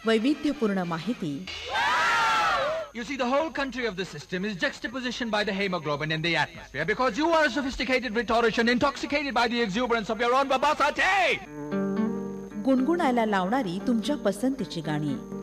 वैविध्यपूर्ण माहिती. You see, the whole country of the system is juxtapositioned by the hemoglobin in the atmosphere because you are a sophisticated rhetorician intoxicated by the exuberance of your own babasate. गुणगुणायला लावणारी तुमच्या पसंतीची गाणी.